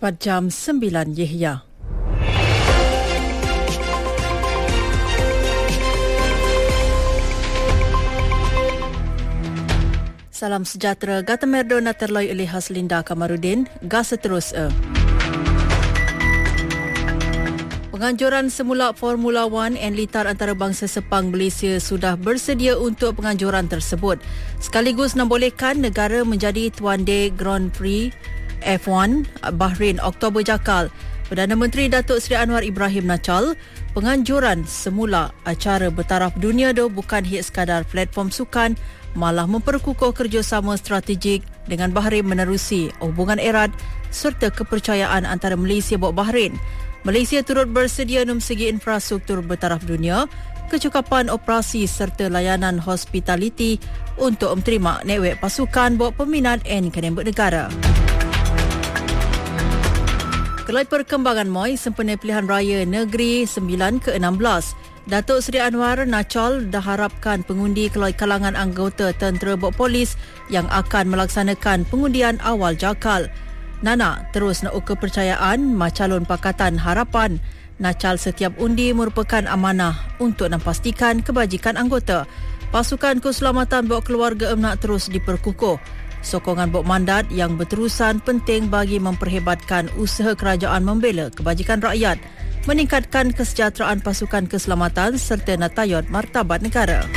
tepat jam 9 Yahya. Salam sejahtera. Gata Merdo na terloi oleh Haslinda Kamarudin. Gas terus. Penganjuran semula Formula 1 and litar antarabangsa Sepang Malaysia sudah bersedia untuk penganjuran tersebut. Sekaligus membolehkan negara menjadi tuan day Grand Prix F1 Bahrain Oktober jakal. Perdana Menteri Datuk Seri Anwar Ibrahim Nachal, penganjuran semula acara bertaraf dunia itu bukan hanya sekadar platform sukan, malah memperkukuh kerjasama strategik dengan Bahrain menerusi hubungan erat serta kepercayaan antara Malaysia dan Bahrain. Malaysia turut bersedia dalam segi infrastruktur bertaraf dunia, kecukupan operasi serta layanan hospitality untuk menerima network pasukan buat peminat dan kenembut negara. Kelai perkembangan MOI sempena pilihan raya negeri 9 ke-16. Datuk Seri Anwar Nachal dah harapkan pengundi kelai kalangan anggota tentera buat polis yang akan melaksanakan pengundian awal jakal. Nana terus nak kepercayaan calon Pakatan Harapan. Nachal setiap undi merupakan amanah untuk memastikan kebajikan anggota. Pasukan keselamatan buat keluarga nak terus diperkukuh. Sokongan buat mandat yang berterusan penting bagi memperhebatkan usaha kerajaan membela kebajikan rakyat, meningkatkan kesejahteraan pasukan keselamatan serta natayot martabat negara.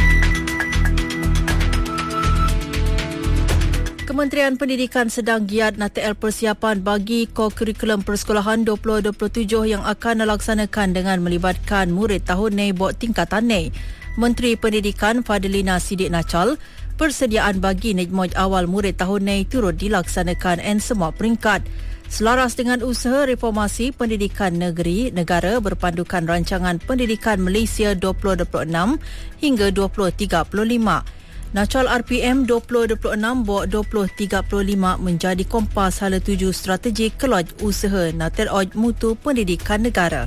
Kementerian Pendidikan sedang giat NATL persiapan bagi kurikulum persekolahan 2027 yang akan dilaksanakan dengan melibatkan murid tahun ni buat tingkatan ni. Menteri Pendidikan Fadlina Siddiq Nachal, persediaan bagi nejmoj awal murid tahun ni turut dilaksanakan dan semua peringkat. Selaras dengan usaha reformasi pendidikan negara berpandukan rancangan pendidikan Malaysia 2026 hingga 2035. Nachal RPM 2026-2035 menjadi kompas hala tuju strategi keloj usaha natal oj mutu pendidikan negara.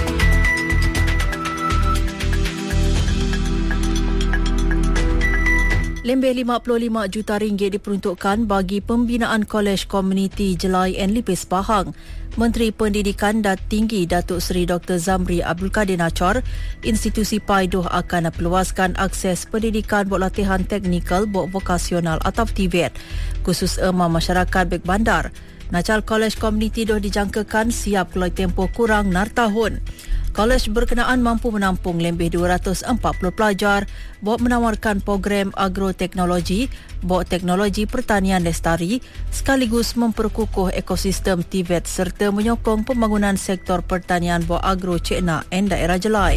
Lebih 55 juta ringgit diperuntukkan bagi pembinaan Kolej Komuniti Jelai and Lipis Pahang. Menteri Pendidikan Tinggi Datuk Seri Dr. Zamri Abdul Kadir Nachar, institusi PAIDOH akan perluaskan akses pendidikan buat latihan teknikal buat vokasional atau TVET, khusus masyarakat Bek Bandar. Nachal Kolej Komuniti itu dijangkakan siap kalau tempoh kurang 6 tahun. Kolej berkenaan mampu menampung lebih 240 pelajar buat menawarkan program agroteknologi, buat teknologi pertanian lestari sekaligus memperkukuh ekosistem TVET serta menyokong pembangunan sektor pertanian buat agro Cekna dan daerah Jelai.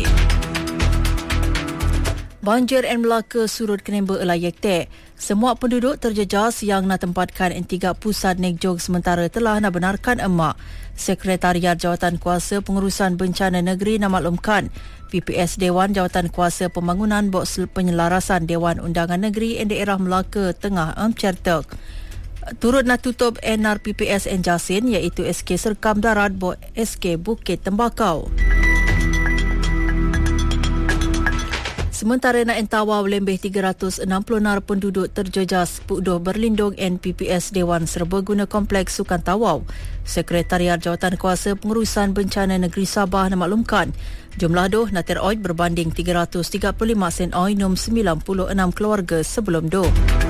Banjir dan Melaka surut kenemba Elayek Tek. Semua penduduk terjejas yang nak tempatkan tiga pusat nekjog sementara telah nak benarkan emak. Sekretariat Jawatan Kuasa Pengurusan Bencana Negeri nak maklumkan PPS Dewan Jawatan Kuasa Pembangunan buat penyelarasan Dewan Undangan Negeri dan daerah Melaka Tengah Certek. Turut nak tutup NRPPS Jasin iaitu SK Serkam Darat buat SK Bukit Tembakau. Sementara nak entawau lebih 360 penduduk terjejas pukdoh berlindung NPPS Dewan Serbaguna Kompleks Sukan Tawau. Sekretariat Jawatan Kuasa Pengurusan Bencana Negeri Sabah memaklumkan jumlah doh nak teroi berbanding 335 sen oi 96 keluarga sebelum doh.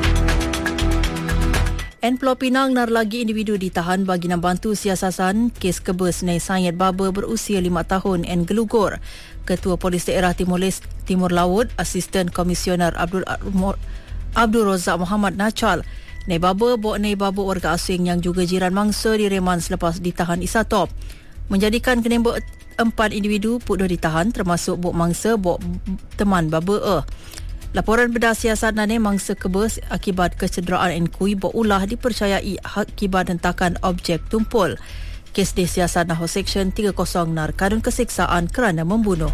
Pulau Pinang nar lagi individu ditahan bagi membantu siasasan kes kebes Nei Sayed Baba berusia 5 tahun dan gelugur. Ketua Polis Daerah Timur Laut, Asisten Komisioner Abdul Razak Muhammad Nachal, Nei Baba warga asing yang juga jiran mangsa direman selepas ditahan Isatop. Menjadikan kenemba 4 individu pukul ditahan termasuk buk mangsa buk teman Baba. Laporan bedah siasat nane mangsa kebes akibat kecederaan enkui berulah dipercayai akibat hentakan objek tumpul. Kes di siasat Naho Seksyen 30 nar kadun kesiksaan kerana membunuh.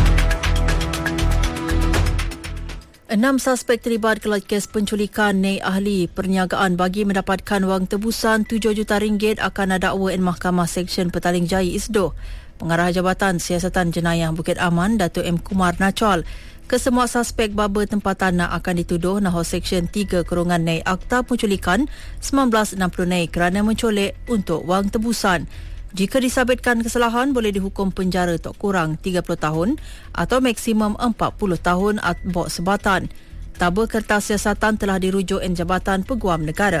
6 suspek terlibat kelaj kes penculikan Nei ahli perniagaan bagi mendapatkan wang tebusan 7 juta ringgit akan dakwa in Mahkamah Seksyen Petaling Jaya Isdoh. Pengarah Jabatan Siasatan Jenayah Bukit Aman, Datuk M. Kumar Nachal, kesemua suspek baba tempatan akan dituduh Naho Seksyen 3 Nei Akta Penculikan 1960 Nei kerana mencolek untuk wang tebusan. Jika disabitkan kesalahan, boleh dihukum penjara tak kurang 30 tahun atau maksimum 40 tahun bawah sebatan. Tabur kertas siasatan telah dirujuk Jabatan Peguam Negara.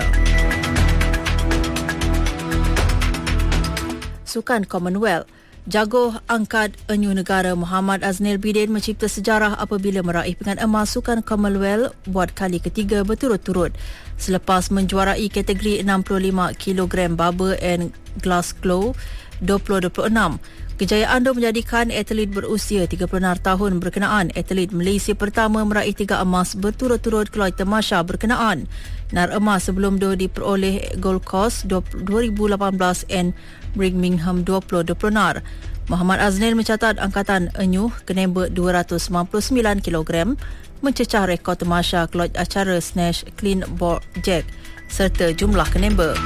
Sukan Commonwealth. Jago angkat Enyuh Negara Muhammad Aznil Bidin mencipta sejarah apabila meraih pingat emas Sukan Commonwealth buat kali ketiga berturut-turut selepas menjuarai kategori 65 kg Barber and Glasgow 2026. Kejayaan itu menjadikan atlet berusia 36 tahun berkenaan atlet Malaysia pertama meraih 3 emas berturut-turut keluar tamasya berkenaan. Nar emas sebelum itu diperoleh Gold Coast 2018 and Birmingham 2020. Muhammad Aznil mencatat angkatan Enyuh kenemba 299 kg mencecah rekod tamasya keluar acara Snatch Clean Board Jack serta jumlah kenemba.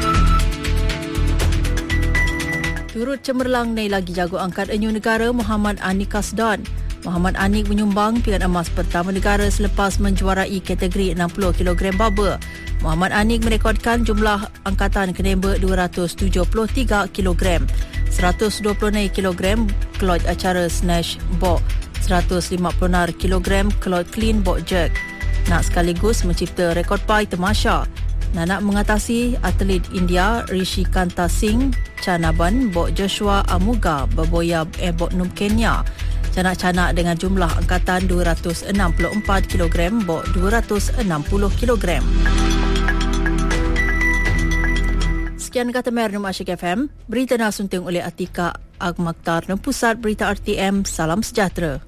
Turut cemerlang naik lagi jago angkat Enyuh Negara Muhammad Anik Kasdan. Muhammad Anik menyumbang pingat emas pertama negara selepas menjuarai kategori 60 kg Barber. Muhammad Anik merekodkan jumlah angkatan kenemba 273 kg, 120 kg keluar acara Snatch Board, 150 kg keluar Clean Board Jerk. Nak sekaligus mencipta rekod pai tamasya. Nak mengatasi atlet India Rishi Kanta Singh, Chanaban, Bok Joshua Amuga, Baboya Bok Num Kenya. Canak-canak dengan jumlah angkatan 264 kg, Bok 260 kg. Sekian kata Mernom Asyik FM. Berita nasunting oleh Atika Agmaktar dan Pusat Berita RTM. Salam sejahtera.